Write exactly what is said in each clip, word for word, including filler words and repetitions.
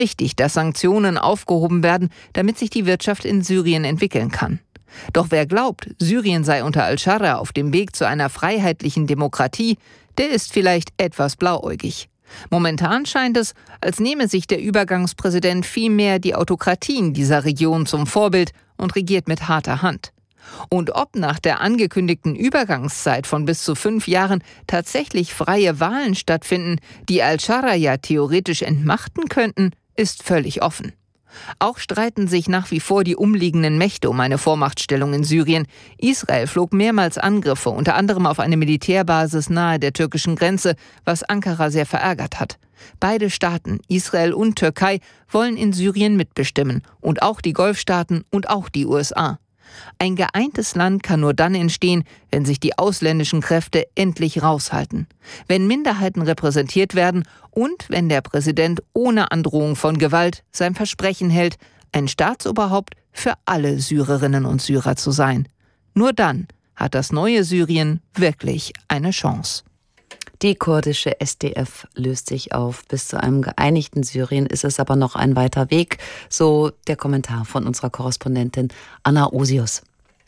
Wichtig, dass Sanktionen aufgehoben werden, damit sich die Wirtschaft in Syrien entwickeln kann. Doch wer glaubt, Syrien sei unter al-Scharra auf dem Weg zu einer freiheitlichen Demokratie, der ist vielleicht etwas blauäugig. Momentan scheint es, als nehme sich der Übergangspräsident vielmehr die Autokratien dieser Region zum Vorbild und regiert mit harter Hand. Und ob nach der angekündigten Übergangszeit von bis zu fünf Jahren tatsächlich freie Wahlen stattfinden, die al-Scharra ja theoretisch entmachten könnten, ist völlig offen. Auch streiten sich nach wie vor die umliegenden Mächte um eine Vormachtstellung in Syrien. Israel flog mehrmals Angriffe, unter anderem auf eine Militärbasis nahe der türkischen Grenze, was Ankara sehr verärgert hat. Beide Staaten, Israel und Türkei, wollen in Syrien mitbestimmen. Und auch die Golfstaaten und auch die U S A. Ein geeintes Land kann nur dann entstehen, wenn sich die ausländischen Kräfte endlich raushalten, wenn Minderheiten repräsentiert werden und wenn der Präsident ohne Androhung von Gewalt sein Versprechen hält, ein Staatsoberhaupt für alle Syrerinnen und Syrer zu sein. Nur dann hat das neue Syrien wirklich eine Chance. Die kurdische S D F löst sich auf. Bis zu einem geeinigten Syrien ist es aber noch ein weiter Weg, so der Kommentar von unserer Korrespondentin Anna Osius.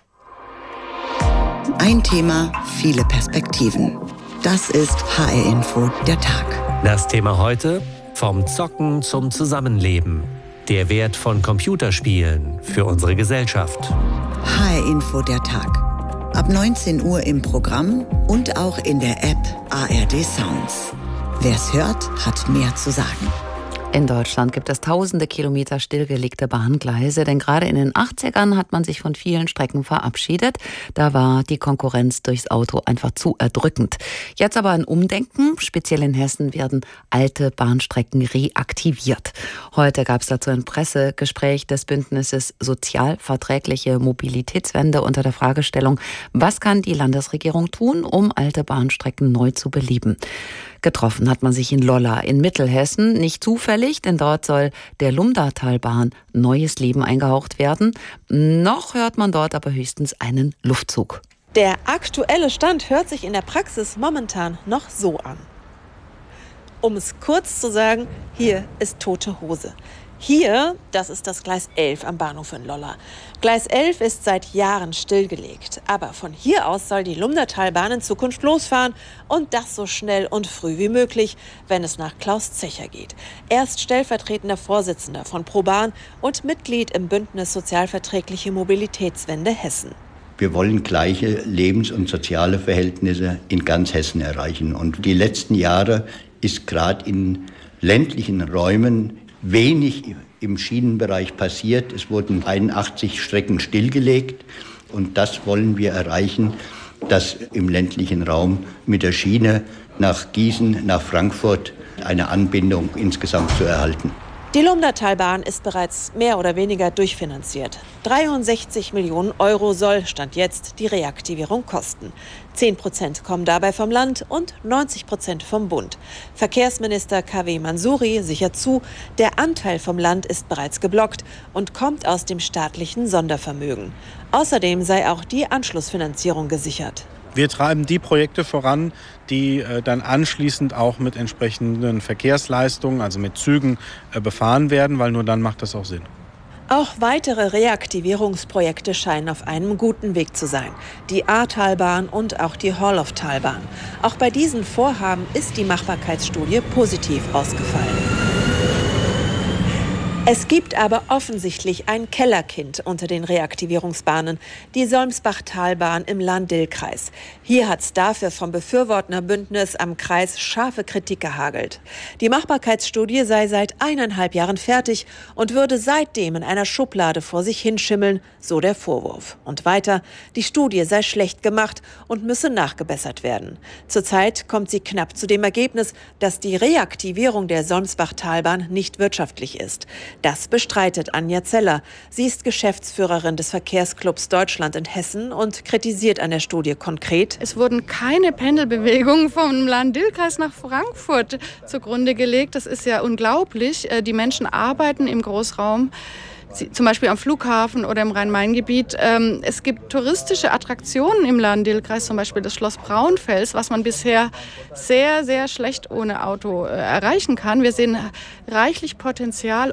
Ein Thema, viele Perspektiven. Das ist H R-Info, der Tag. Das Thema heute: vom Zocken zum Zusammenleben. Der Wert von Computerspielen für unsere Gesellschaft. H R-Info, der Tag. Ab neunzehn Uhr im Programm und auch in der App A R D Sounds. Wer's hört, hat mehr zu sagen. In Deutschland gibt es tausende Kilometer stillgelegte Bahngleise, denn gerade in den achtzigern hat man sich von vielen Strecken verabschiedet. Da war die Konkurrenz durchs Auto einfach zu erdrückend. Jetzt aber ein Umdenken. Speziell in Hessen werden alte Bahnstrecken reaktiviert. Heute gab es dazu ein Pressegespräch des Bündnisses Sozialverträgliche Mobilitätswende unter der Fragestellung: Was kann die Landesregierung tun, um alte Bahnstrecken neu zu beleben? Getroffen hat man sich in Lolla in Mittelhessen, nicht zufällig, denn dort soll der Lumdatalbahn neues Leben eingehaucht werden. Noch hört man dort aber höchstens einen Luftzug. Der aktuelle Stand hört sich in der Praxis momentan noch so an. Um es kurz zu sagen, hier ist tote Hose. Hier, das ist das Gleis elf am Bahnhof in Lolla. Gleis elf ist seit Jahren stillgelegt. Aber von hier aus soll die Lumdatalbahn in Zukunft losfahren. Und das so schnell und früh wie möglich, wenn es nach Klaus Zecher geht. Er ist stellvertretender Vorsitzender von ProBahn und Mitglied im Bündnis Sozialverträgliche Mobilitätswende Hessen. Wir wollen gleiche Lebens- und soziale Verhältnisse in ganz Hessen erreichen. Und die letzten Jahre ist gerade in ländlichen Räumen wenig im Schienenbereich passiert. Es wurden einundachtzig Strecken stillgelegt und das wollen wir erreichen, dass im ländlichen Raum mit der Schiene nach Gießen, nach Frankfurt eine Anbindung insgesamt zu erhalten. Die Lumdatalbahn ist bereits mehr oder weniger durchfinanziert. dreiundsechzig Millionen Euro soll, Stand jetzt, die Reaktivierung kosten. zehn Prozent kommen dabei vom Land und neunzig Prozent vom Bund. Verkehrsminister K W Mansouri sichert zu, der Anteil vom Land ist bereits geblockt und kommt aus dem staatlichen Sondervermögen. Außerdem sei auch die Anschlussfinanzierung gesichert. Wir treiben die Projekte voran, die äh, dann anschließend auch mit entsprechenden Verkehrsleistungen, also mit Zügen, äh, befahren werden, weil nur dann macht das auch Sinn. Auch weitere Reaktivierungsprojekte scheinen auf einem guten Weg zu sein. Die Ahrtalbahn und auch die Horlofftalbahn. Auch bei diesen Vorhaben ist die Machbarkeitsstudie positiv ausgefallen. Es gibt aber offensichtlich ein Kellerkind unter den Reaktivierungsbahnen, die Solmsbach-Talbahn im Lahn-Dill-Kreis. Hier hat es dafür vom Befürworterbündnis am Kreis scharfe Kritik gehagelt. Die Machbarkeitsstudie sei seit eineinhalb Jahren fertig und würde seitdem in einer Schublade vor sich hinschimmeln, so der Vorwurf. Und weiter, die Studie sei schlecht gemacht und müsse nachgebessert werden. Zurzeit kommt sie knapp zu dem Ergebnis, dass die Reaktivierung der Solmsbach-Talbahn nicht wirtschaftlich ist. Das bestreitet Anja Zeller. Sie ist Geschäftsführerin des Verkehrsclubs Deutschland in Hessen und kritisiert an der Studie konkret: Es wurden keine Pendelbewegungen vom Lahn-Dill-Kreis nach Frankfurt zugrunde gelegt. Das ist ja unglaublich. Die Menschen arbeiten im Großraum zum Beispiel am Flughafen oder im Rhein-Main-Gebiet. Es gibt touristische Attraktionen im Lahn-Dill-Kreis, zum Beispiel das Schloss Braunfels, was man bisher sehr, sehr schlecht ohne Auto erreichen kann. Wir sehen reichlich Potenzial,